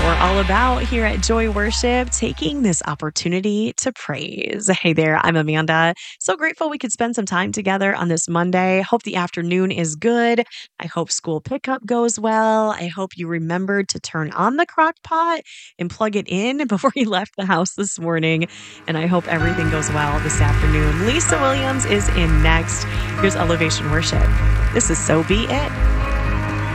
what we're all about here at Joy Worship, taking this opportunity to praise. Hey there, I'm Amanda. So grateful we could spend some time together on this Monday. Hope the afternoon is good. I hope school pickup goes well. I hope you remembered to turn on the crock pot and plug it in before you left the house this morning. And I hope everything goes well this afternoon. Lisa Williams is in next. Here's Elevation Worship. This is So Be It.